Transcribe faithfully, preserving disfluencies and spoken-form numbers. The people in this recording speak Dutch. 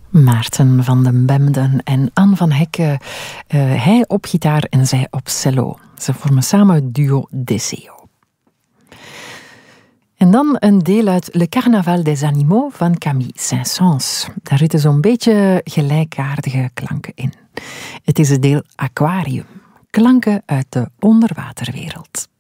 Maarten van den Bemden en Anne van Hekke. Uh, hij op gitaar en zij op cello. Ze vormen samen het duo Deseo. En dan een deel uit Le Carnaval des Animaux van Camille Saint-Saëns. Daar zitten zo'n beetje gelijkaardige klanken in. Het is het deel Aquarium. Klanken uit de onderwaterwereld.